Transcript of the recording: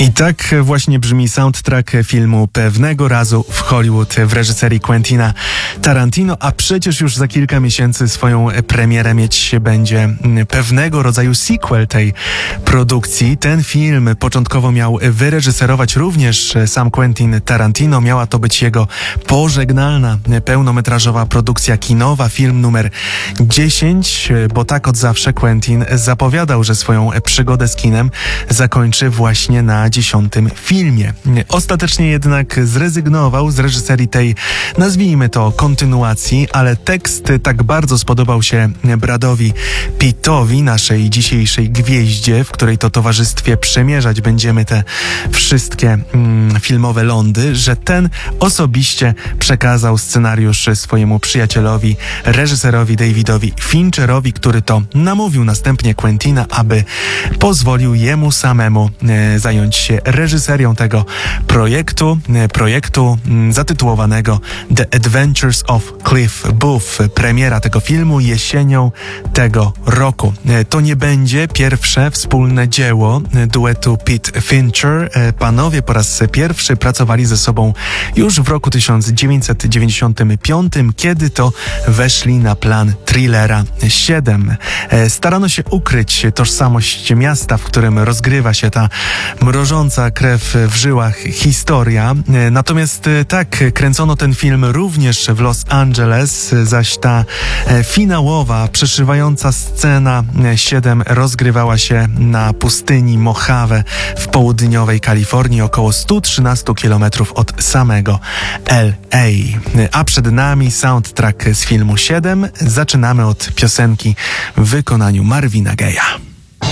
I tak właśnie brzmi soundtrack filmu Pewnego razu w Hollywood w reżyserii Quentina Tarantino, a przecież już za kilka miesięcy swoją premierę mieć będzie pewnego rodzaju sequel tej produkcji. Ten film początkowo miał wyreżyserować również sam Quentin Tarantino. Miała to być jego pożegnalna, pełnometrażowa produkcja kinowa, film numer 10, bo tak od zawsze Quentin zapowiadał, że swoją przygodę z kinem zakończy właśnie na 10. filmie. Ostatecznie jednak zrezygnował z reżyserii tej, nazwijmy to, kontynuacji, ale tekst tak bardzo spodobał się Bradowi Pittowi, naszej dzisiejszej gwieździe, w której to towarzystwie przemierzać będziemy te wszystkie filmowe lądy, że ten osobiście przekazał scenariusz swojemu przyjacielowi, reżyserowi Davidowi Fincherowi, który to namówił następnie Quentina, aby pozwolił jemu samemu zająć się reżyserią tego projektu zatytułowanego The Adventures of Cliff Booth. Premiera tego filmu jesienią tego roku. To nie będzie pierwsze wspólne dzieło duetu Pitt-Fincher. Panowie po raz pierwszy pracowali ze sobą już w roku 1995, kiedy to weszli na plan Thrillera 7. Starano się ukryć tożsamość miasta, w którym rozgrywa się ta mrożąca krew w żyłach historia. Natomiast tak, kręcono ten film również w Los Angeles, zaś ta finałowa, przeszywająca scena 7 rozgrywała się na pustyni Mojave w południowej Kalifornii, około 113 km od samego LA. A przed nami soundtrack z filmu 7. Zaczynamy od piosenki w wykonaniu Marvina Gaye'a.